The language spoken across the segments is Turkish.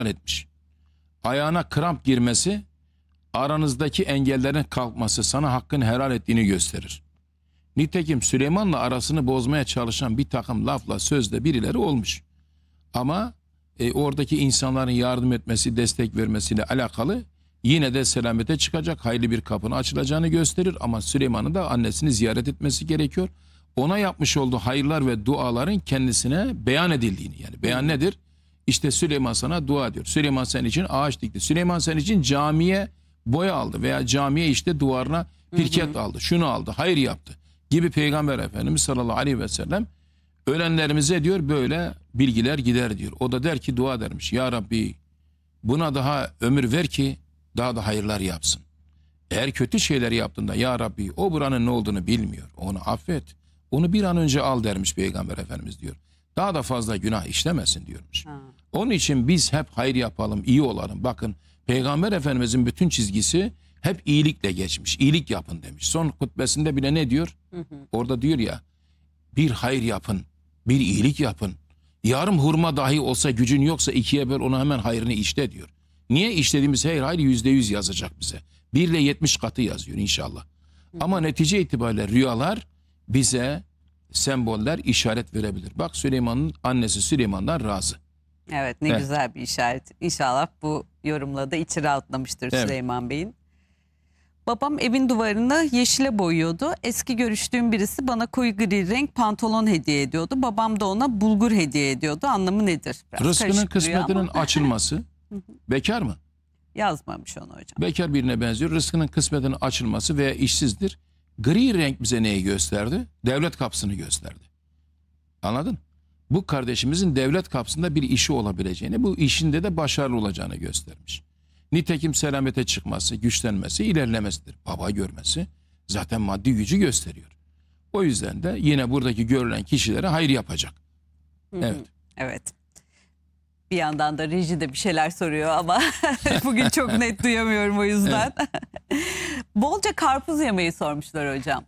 etmiş. Ayağına kramp girmesi, aranızdaki engellerin kalkması sana hakkını helal ettiğini gösterir. Nitekim Süleyman'la arasını bozmaya çalışan bir takım lafla sözle birileri olmuş. Ama oradaki insanların yardım etmesi, destek vermesiyle alakalı yine de selamete çıkacak, hayırlı bir kapının açılacağını gösterir. Ama Süleyman'ın da annesini ziyaret etmesi gerekiyor. Ona yapmış olduğu hayırlar ve duaların kendisine beyan edildiğini, yani beyan nedir? İşte Süleyman sana dua diyor. Süleyman senin için ağaç dikti. Süleyman senin için camiye boya aldı veya camiye işte duvarına pirket aldı. Şunu aldı, hayır yaptı gibi Peygamber Efendimiz sallallahu aleyhi ve sellem ölenlerimize diyor böyle bilgiler gider diyor. O da der ki, dua dermiş. Ya Rabbi, buna daha ömür ver ki daha da hayırlar yapsın. Eğer kötü şeyler yaptığında ya Rabbi o buranın ne olduğunu bilmiyor. Onu affet. Onu bir an önce al dermiş Peygamber Efendimiz diyor. Daha da fazla günah işlemesin diyormuş. Onun için biz hep hayır yapalım, iyi olalım. Bakın Peygamber Efendimizin bütün çizgisi hep iyilikle geçmiş. İyilik yapın demiş. Son hutbesinde bile ne diyor? Orada diyor ya, bir hayır yapın, bir iyilik yapın. Yarım hurma dahi olsa gücün yoksa ikiye böl, ona hemen hayrını işle diyor. Niye? İşlediğimiz hayır %100 yazacak bize. 1 ile 70 katı yazıyor inşallah. Ama netice itibariyle rüyalar bize semboller, işaret verebilir. Bak Süleyman'ın annesi Süleyman'dan razı. Evet, ne güzel bir işaret. İnşallah bu yorumla da içi rahatlamıştır Süleyman Bey'in. Babam evin duvarını yeşile boyuyordu. Eski görüştüğüm birisi bana koyu gri renk pantolon hediye ediyordu. Babam da ona bulgur hediye ediyordu. Anlamı nedir? Biraz Rızkının kısmetinin açılması. Bekar mı? Yazmamış onu hocam. Bekar birine benziyor. Rızkının kısmetinin açılması veya işsizdir. Gri renk bize neyi gösterdi? Devlet kapısını gösterdi. Anladın? Bu kardeşimizin devlet kapısında bir işi olabileceğini, bu işinde de başarılı olacağını göstermiş. Nitekim selamete çıkması, güçlenmesi, ilerlemesidir. Baba görmesi zaten maddi gücü gösteriyor. O yüzden de yine buradaki görülen kişilere hayır yapacak. Evet. Evet. Bir yandan da reji de bir şeyler soruyor ama bugün çok net duyamıyorum o yüzden. Bolca karpuz yemeyi sormuşlar hocam.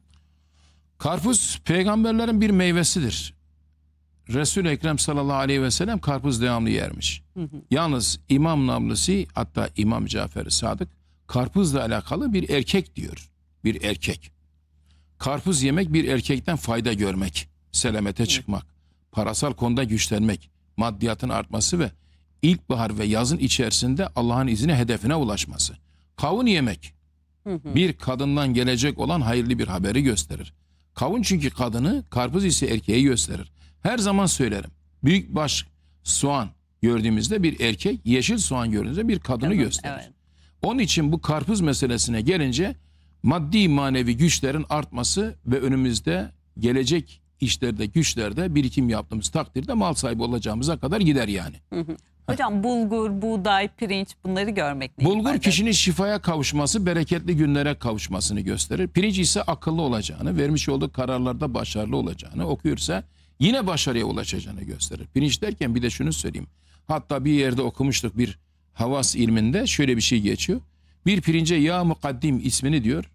Karpuz peygamberlerin bir meyvesidir. Resul-i Ekrem sallallahu aleyhi ve sellem karpuz devamlı yermiş. Yalnız İmam Nablusi, hatta İmam Cafer-i Sadık karpuzla alakalı bir erkek diyor. Bir erkek. Karpuz yemek bir erkekten fayda görmek, selamete çıkmak, parasal konuda güçlenmek, maddiyatın artması ve ilkbahar ve yazın içerisinde Allah'ın izniyle hedefine ulaşması. Kavun yemek bir kadından gelecek olan hayırlı bir haberi gösterir. Kavun çünkü kadını, karpuz ise erkeği gösterir. Her zaman söylerim. Büyükbaş soğan gördüğümüzde bir erkek, yeşil soğan gördüğümüzde bir kadını gösterir. Evet. Onun için bu karpuz meselesine gelince maddi manevi güçlerin artması ve önümüzde gelecek işlerde, güçlerde birikim yaptığımız takdirde mal sahibi olacağımıza kadar gider yani. Hocam bulgur, buğday, pirinç bunları görmek ne? Bulgur kişinin şifaya kavuşması, bereketli günlere kavuşmasını gösterir. Pirinç ise akıllı olacağını, vermiş olduğu kararlarda başarılı olacağını, okuyorsa yine başarıya ulaşacağını gösterir. Pirinç derken bir de şunu söyleyeyim. Hatta bir yerde okumuştuk, bir havas ilminde şöyle bir şey geçiyor. Bir pirince ya mukaddim ismini diyor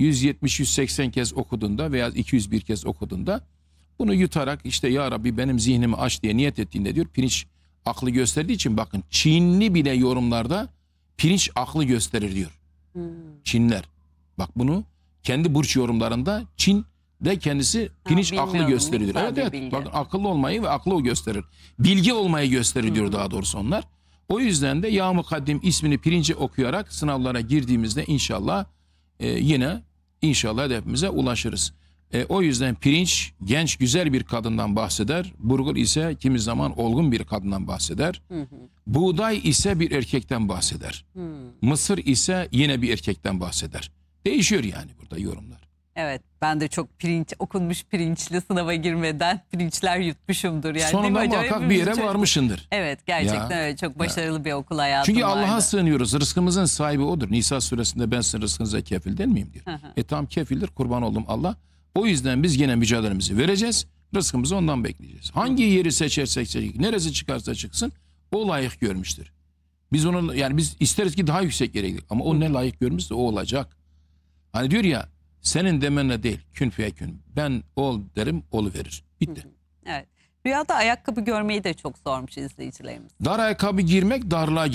170-180 kez okuduğunda veya 201 kez okuduğunda bunu yutarak işte ya Rabbi benim zihnimi aç diye niyet ettiğinde diyor pirinç aklı gösterdiği için, bakın Çinli bile yorumlarda pirinç aklı gösterir diyor. Çinler. Bak bunu kendi burç yorumlarında Çin de kendisi pirinç aklı gösteriyor. Evet. Bakın akıllı olmayı ve aklı o gösterir. Bilgi olmayı gösterir diyor daha doğrusu onlar. O yüzden de ya mukaddim ismini pirince okuyarak sınavlara girdiğimizde inşallah yine inşallah hedefimize ulaşırız. O yüzden pirinç genç güzel bir kadından bahseder. Bulgur ise kimi zaman olgun bir kadından bahseder. Buğday ise bir erkekten bahseder. Mısır ise yine bir erkekten bahseder. Değişiyor yani burada yorumlar. Evet, ben de çok okunmuş pirinçli sınava girmeden pirinçler yutmuşumdur. Yani, sonunda muhakkak bir yere varmışındır. Evet, gerçekten öyle çok başarılı bir okul hayatım Çünkü Allah'a sığınıyoruz. Rızkımızın sahibi odur. Nisa suresinde ben sizin rızkınıza kefil değil miyim diyor. Tam kefildir, kurban oldum Allah. O yüzden biz yine mücadelemizi vereceğiz. Rızkımızı ondan bekleyeceğiz. Hangi yeri seçersek seçerik, neresi çıkarsa çıksın o layık görmüştür. Biz onu, yani biz isteriz ki daha yüksek yere gidelim. Ama o ne layık görmüşse o olacak. Hani diyor ya, senin demenle değil, kün feyekün. Ben ol derim, oluverir. Bitti. Evet. Rüyada ayakkabı görmeyi de çok sormuş izleyicilerimiz. Dar ayakkabı girmek darlığa